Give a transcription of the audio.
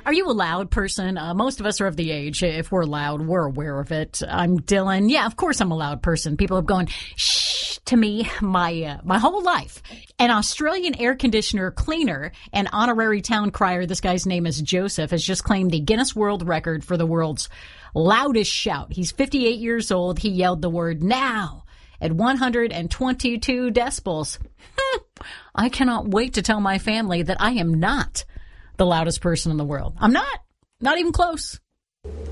Are you a loud person? Most of us are of the age. If we're loud, we're aware of it. I'm Dylan. Yeah, of course I'm a loud person. People have gone shh to me my whole life. An Australian air conditioner cleaner and honorary town crier, this guy's name is Joseph, has just claimed the Guinness World Record for the world's loudest shout. He's 58 years old. He yelled the word now at 122 decibels. I cannot wait to tell my family that I am not the loudest person in the world. I'm not even close.